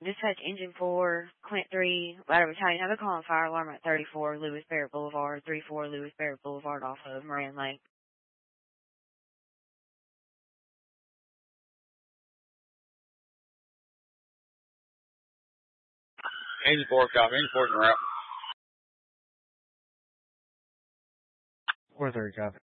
Dispatch Engine 4, Clint 3, Ladder Battalion. Have a call on fire alarm at 34 Lewis Barrett Boulevard, 34 Lewis Barrett Boulevard off of Moran Lake. Engine 4, copy. Engine 4's en route. 4-3, copy.